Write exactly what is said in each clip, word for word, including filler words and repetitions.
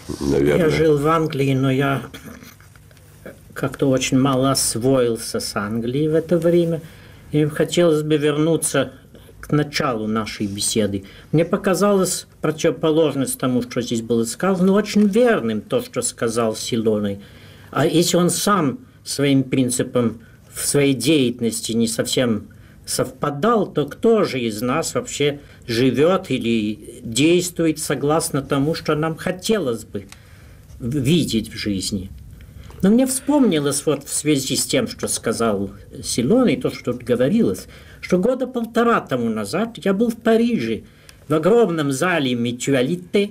Наверное. Я жил в Англии, но я как-то очень мало освоился с Англией в это время. И хотелось бы вернуться к началу нашей беседы. Мне показалось противоположность тому, что здесь было сказано, очень верным то, что сказал Силоний. А если он сам своим принципом в своей деятельности не совсем совпадал, то кто же из нас вообще живет или действует согласно тому, что нам хотелось бы видеть в жизни? Но мне вспомнилось вот в связи с тем, что сказал Силоний, то, что тут говорилось, что года полтора тому назад я был в Париже, в огромном зале Мютуалите,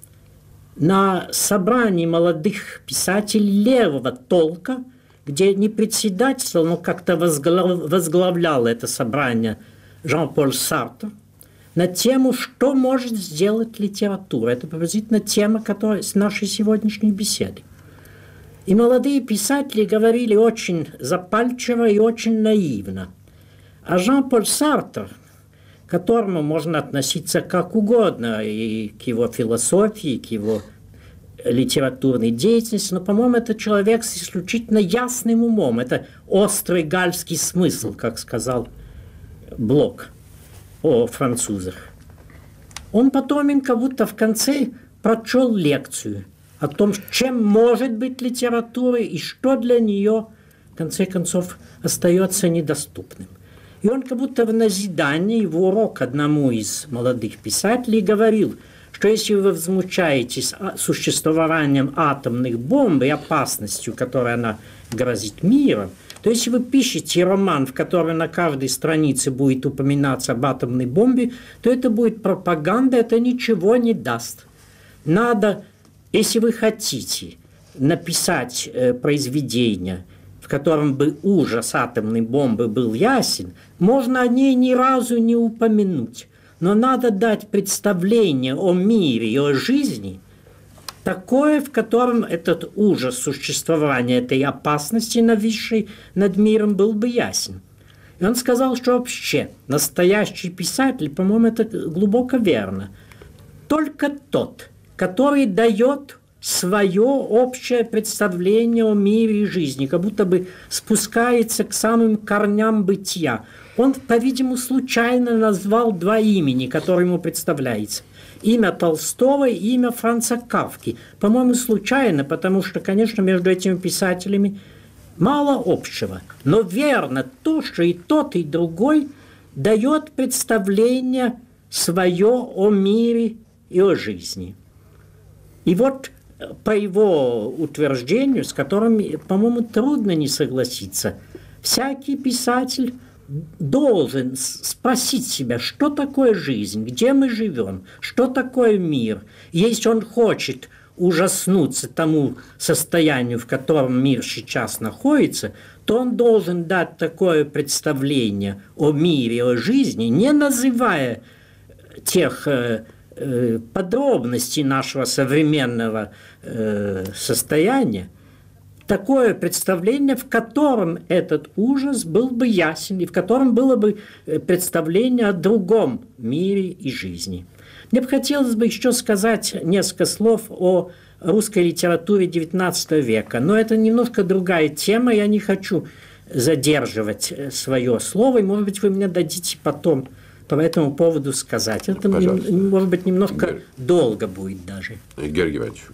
на собрании молодых писателей левого толка, где не председательствовал, но как-то возглав... возглавлял это собрание Жан-Поль Сартр, на тему, что может сделать литература. Это приблизительно тема, которая с нашей сегодняшней беседы. И молодые писатели говорили очень запальчиво и очень наивно. А Жан-Поль Сартр, к которому можно относиться как угодно, и к его философии, к его литературной деятельности, но, по-моему, это человек с исключительно ясным умом. Это острый гальский смысл, как сказал Блок о французах. Он потом им как будто в конце прочел лекцию о том, чем может быть литература и что для нее, в конце концов, остается недоступным. И он как будто в назидании, в урок одному из молодых писателей говорил, что если вы возмущаетесь существованием атомных бомб и опасностью, которой она грозит миром, то если вы пишете роман, в котором на каждой странице будет упоминаться об атомной бомбе, то это будет пропаганда, это ничего не даст. Надо, если вы хотите написать э, произведение, в котором бы ужас атомной бомбы был ясен, можно о ней ни разу не упомянуть. Но надо дать представление о мире и о жизни такое, в котором этот ужас существования этой опасности, нависшей над миром, был бы ясен. И он сказал, что вообще настоящий писатель, по-моему, это глубоко верно, только тот, который дает свое общее представление о мире и жизни, как будто бы спускается к самым корням бытия. Он, по-видимому, случайно назвал два имени, которые ему представляются. Имя Толстого и имя Франца Кафки. По-моему, случайно, потому что, конечно, между этими писателями мало общего. Но верно то, что и тот, и другой дает представление свое о мире и о жизни. И вот по его утверждению, с которым, по-моему, трудно не согласиться, всякий писатель должен спросить себя, что такое жизнь, где мы живем, что такое мир. Если он хочет ужаснуться тому состоянию, в котором мир сейчас находится, то он должен дать такое представление о мире, о жизни, не называя тех э, э, подробностей нашего современного э, состояния, такое представление, в котором этот ужас был бы ясен, и в котором было бы представление о другом мире и жизни. Мне бы хотелось бы еще сказать несколько слов о русской литературе девятнадцатого века, но это немножко другая тема, я не хочу задерживать свое слово, и, может быть, вы мне дадите потом по этому поводу сказать. Это, Пожалуйста. Может быть, немножко Георгий. долго будет даже. Георгий Иванович.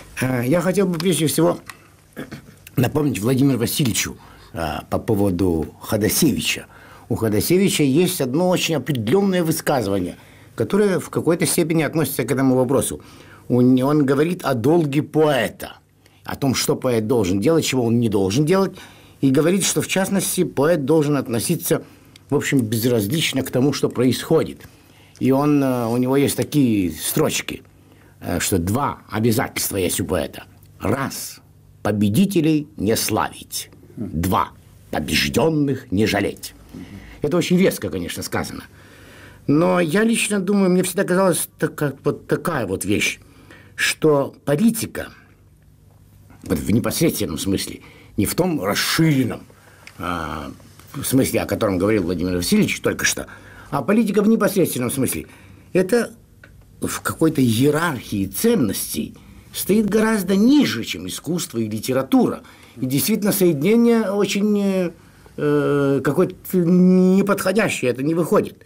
Я хотел бы прежде всего напомнить Владимиру Васильевичу а, по поводу Ходосевича. У Ходосевича есть одно очень определенное высказывание, которое в какой-то степени относится к этому вопросу. Он, он говорит о долге поэта, о том, что поэт должен делать, чего он не должен делать, и говорит, что, в частности, поэт должен относиться, в общем, безразлично к тому, что происходит. И он, у него есть такие строчки, что два обязательства есть у поэта. Раз – победителей не славить. Два. Побежденных не жалеть. Это очень веско, конечно, сказано. Но я лично думаю, мне всегда казалась такая вот, такая вот вещь, что политика, вот в непосредственном смысле, не в том расширенном а, в смысле, о котором говорил Владимир Васильевич только что, а политика в непосредственном смысле, это в какой-то иерархии ценностей стоит гораздо ниже, чем искусство и литература. И действительно соединение очень э, какое-то неподходящее, это не выходит.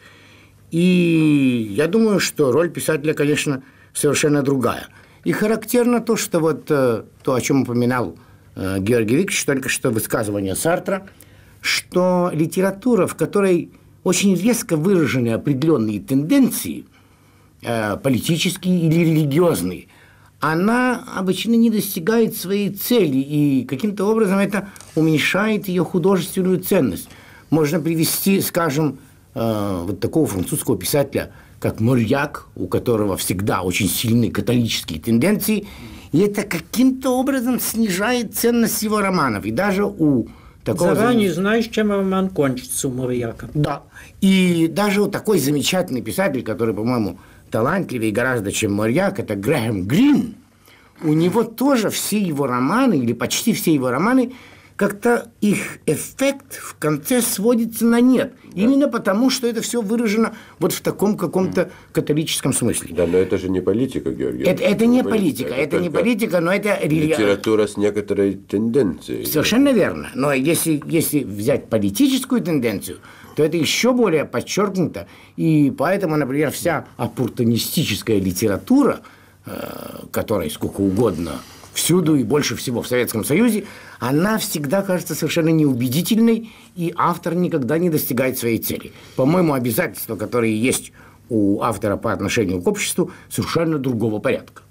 И я думаю, что роль писателя, конечно, совершенно другая. И характерно то, что вот э, то, о чем упоминал э, Георгий Викторович, только что высказывание Сартра, что литература, в которой очень резко выражены определенные тенденции, э, политические или религиозные, она обычно не достигает своей цели, и каким-то образом это уменьшает ее художественную ценность. Можно привести, скажем, э, вот такого французского писателя, как Морьяк, у которого всегда очень сильные католические тенденции, и это каким-то образом снижает ценность его романов. И даже у такого... Заранее зам... знаешь, чем роман кончится у Морьяка. Да. И даже у такой замечательный писатель, который, по-моему, талантливее гораздо, чем Морьяк, это Грэхэм Грин. У него тоже все его романы, или почти все его романы, как-то их эффект в конце сводится на нет. Да. Именно потому, что это все выражено вот в таком каком-то католическом смысле. Да, но это же не политика, Георгий. Это, это не политика, политика. Это, это не политика, но это... Литература с некоторой тенденцией. Совершенно верно. Но если, если взять политическую тенденцию, то это еще более подчеркнуто. И поэтому, например, вся оппортунистическая литература, которой сколько угодно всюду и больше всего в Советском Союзе, она всегда кажется совершенно неубедительной, и автор никогда не достигает своей цели. По-моему, обязательства, которые есть у автора по отношению к обществу, совершенно другого порядка.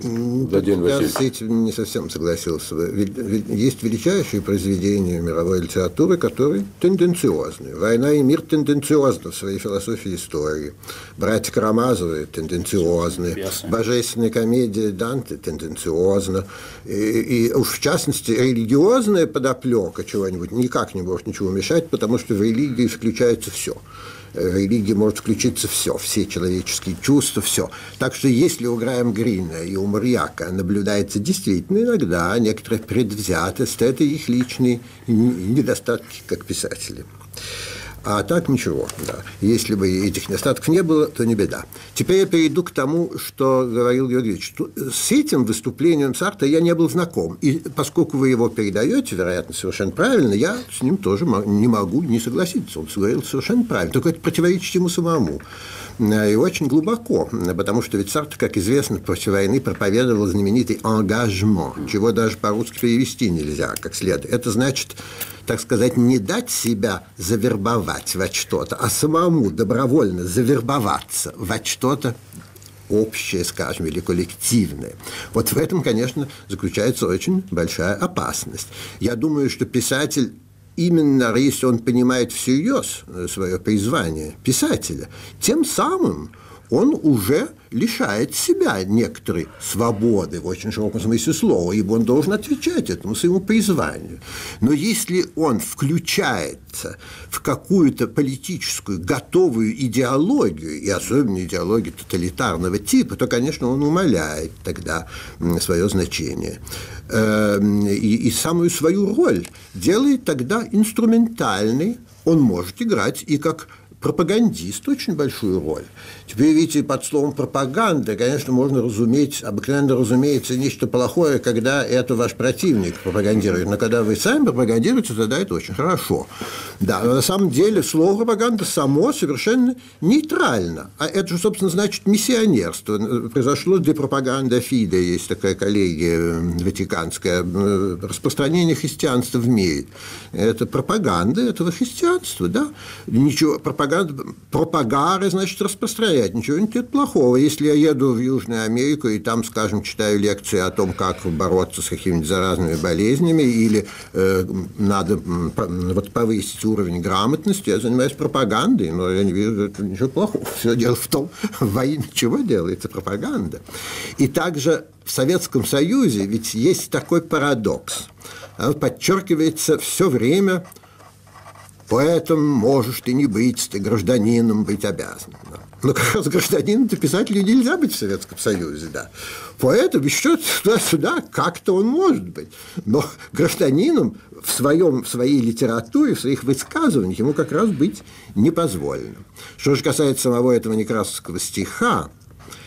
Я с этим не совсем согласился. Есть величайшие произведения мировой литературы, которые тенденциозны. «Война и мир» тенденциозны в своей философии истории. «Братья Карамазовы» тенденциозны. «Божественная комедия» Данте тенденциозна. И, и уж в частности религиозная подоплека чего-нибудь никак не может ничего мешать, потому что в религии включается все. В религии может включиться все, все человеческие чувства, все. Так что если у Грэхэма Грина и у Морьяка наблюдается действительно иногда некоторая предвзятость, это их личные недостатки как писатели. А так ничего, да. Если бы этих недостатков не было, то не беда. Теперь я перейду к тому, что говорил Георгий Ильич. С этим выступлением Сартра я не был знаком. И поскольку вы его передаете, вероятно, совершенно правильно, я с ним тоже не могу не согласиться. Он говорил совершенно правильно. Только это противоречит ему самому. И очень глубоко. Потому что ведь Сартр, как известно, против войны проповедовал знаменитый «engagement», чего даже по-русски перевести нельзя как следует. Это значит, так сказать, не дать себя завербовать во что-то, а самому добровольно завербоваться во что-то общее, скажем, или коллективное. Вот в этом, конечно, заключается очень большая опасность. Я думаю, что писатель, именно если он понимает всерьез свое призвание писателя, тем самым он уже лишает себя некоторой свободы в очень широком смысле слова, ибо он должен отвечать этому своему призванию. Но если он включается в какую-то политическую готовую идеологию, и особенно идеологию тоталитарного типа, то, конечно, он умаляет тогда свое значение. И, и самую свою роль делает тогда инструментальной. Он может играть и как пропагандист очень большую роль. Теперь, видите, под словом «пропаганда», конечно, можно разуметь, обыкновенно разумеется, нечто плохое, когда это ваш противник пропагандирует. Но когда вы сами пропагандируете, тогда это очень хорошо. Да, но на самом деле слово «пропаганда» само совершенно нейтрально. А это же, собственно, значит миссионерство. Произошло де пропаганда фиде, есть такая коллегия ватиканская, распространение христианства в мире. Это пропаганда этого христианства, да. Ничего, пропаганда пропагары, значит, распространять. Ничего нет плохого. Если я еду в Южную Америку и там, скажем, читаю лекции о том, как бороться с какими-то заразными болезнями или э, надо вот, повысить уровень грамотности, я занимаюсь пропагандой, но я не вижу ничего плохого. Все дело в том, во имя чего делается пропаганда. И также в Советском Союзе ведь есть такой парадокс. Он подчеркивается все время. Поэтому можешь ты не быть, ты гражданином быть обязан. Да. Но как раз гражданином-то писателю нельзя быть в Советском Союзе, да. Поэтому еще туда-сюда как-то он может быть. Но гражданином в, своем, в своей литературе, в своих высказываниях ему как раз быть не позволено. Что же касается самого этого некрасовского стиха,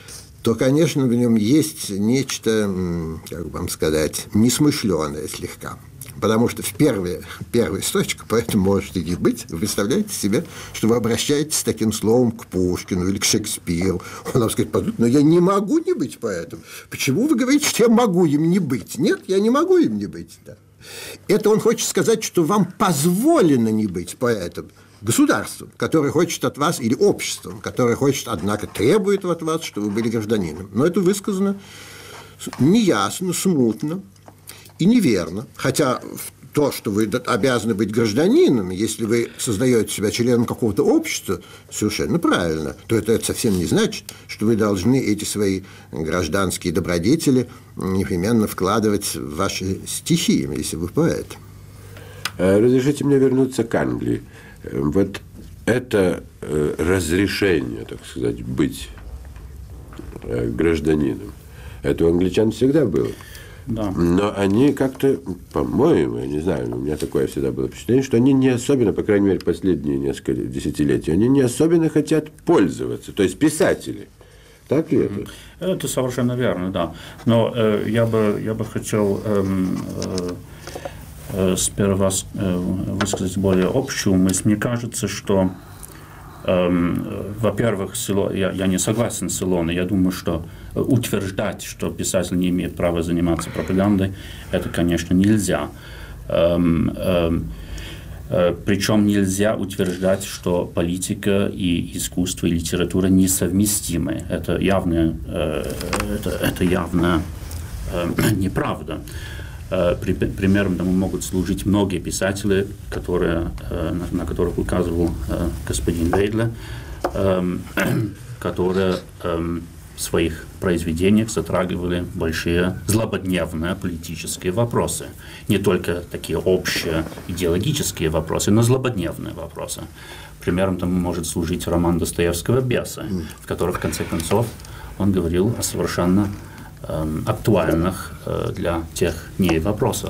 то, конечно, в нем есть нечто, как вам сказать, несмышленое слегка. Потому что в первой, первой строчке поэтому может и не быть. Вы представляете себе, что вы обращаетесь с таким словом к Пушкину или к Шекспиру. Он вам скажет: но я не могу не быть поэтом. Почему вы говорите, что я могу им не быть? Нет, я не могу им не быть. Да. Это он хочет сказать, что вам позволено не быть поэтом. Государством, которое хочет от вас, или обществом, которое хочет, однако, требует от вас, чтобы вы были гражданином. Но это высказано неясно, смутно и неверно. Хотя то, что вы обязаны быть гражданином, если вы создаете себя членом какого-то общества, совершенно правильно, то это, это совсем не значит, что вы должны эти свои гражданские добродетели непременно вкладывать в ваши стихи, если вы поэт. Разрешите мне вернуться к Англии. Вот это разрешение, так сказать, быть гражданином, это у англичан всегда было. Да. Но они как-то, по-моему, я не знаю, у меня такое всегда было впечатление, что они не особенно, по крайней мере, последние несколько десятилетий, они не особенно хотят пользоваться, то есть писатели. Так ли это? Это совершенно верно, да. Но э, я, бы, я бы хотел э, э, сперва э, высказать более общую мысль. Мне кажется, что, э, во-первых, село, я, я не согласен с Илоной. Я думаю, что утверждать, что писатель не имеет права заниматься пропагандой, это, конечно, нельзя. Э, э, Причем нельзя утверждать, что политика и искусство, и литература несовместимы. Это явно, это, это явно неправда. Примером тому могут служить многие писатели, которые, на которых указывал господин Вейдле, которые в своих произведениях затрагивали большие злободневные политические вопросы. Не только такие общие идеологические вопросы, но злободневные вопросы. Примером тому может служить роман Достоевского «Бесы», в котором, в конце концов, он говорил о совершенно э, актуальных э, для тех дней вопросах.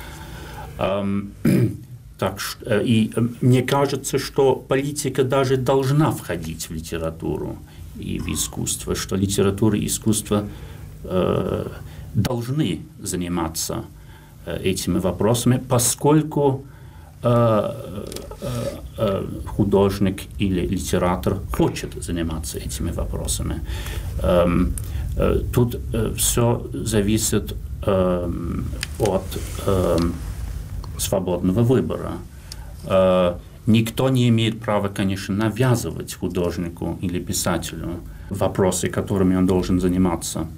Эм, так, э, и э, мне кажется, что политика даже должна входить в литературу и в искусство, что литература и искусство э, должны заниматься э, этими вопросами, поскольку э, э, э, художник или литератор хочет заниматься этими вопросами. Э, э, тут э, все зависит э, от э, свободного выбора. Э, Никто не имеет права, конечно, навязывать художнику или писателю вопросы, которыми он должен заниматься,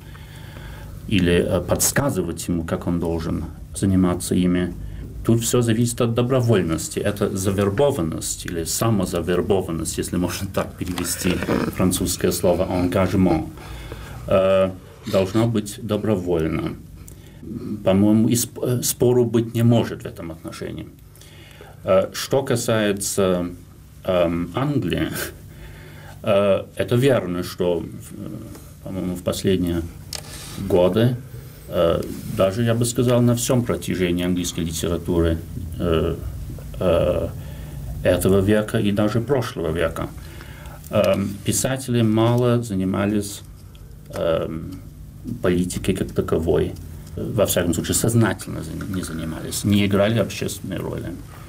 или подсказывать ему, как он должен заниматься ими. Тут все зависит от добровольности. Это завербованность или самозавербованность, если можно так перевести французское слово «engagement», должно быть добровольно. По-моему, и спору быть не может в этом отношении. Что касается э, Англии, э, это верно, что, по-моему, в последние годы, э, даже, я бы сказал, на всем протяжении английской литературы э, э, этого века и даже прошлого века, э, писатели мало занимались э, политикой как таковой, во всяком случае, сознательно не занимались, не играли общественной роли.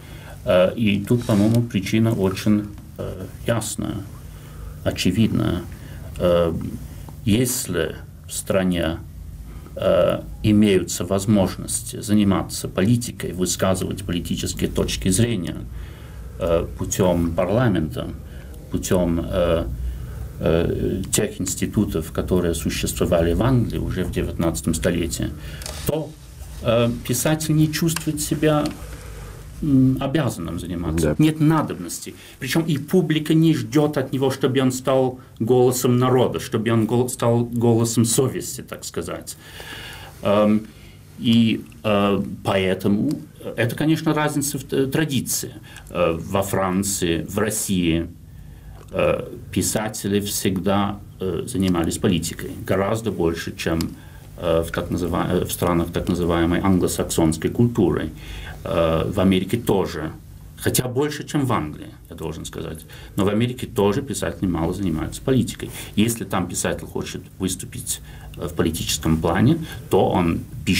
И тут, по-моему, причина очень э, ясная, очевидная. Э, если в стране э, имеются возможности заниматься политикой, высказывать политические точки зрения э, путем парламента, путем э, э, тех институтов, которые существовали в Англии уже в девятнадцатом столетии, то э, писатель не чувствует себя обязанным заниматься. Да. Нет надобности. Причем и публика не ждет от него, чтобы он стал голосом народа, чтобы он гол- стал голосом совести, так сказать. Эм, и э, поэтому это, конечно, разница в традиции. Э, во Франции, в России э, писатели всегда э, занимались политикой. Гораздо больше, чем э, в, так называ- в странах так называемой англосаксонской культуры. В Америке тоже, Хотя больше, чем в Англии, я должен сказать. Но в Америке тоже писатели мало занимаются политикой. Если там писатель хочет выступить в политическом плане, то он пишет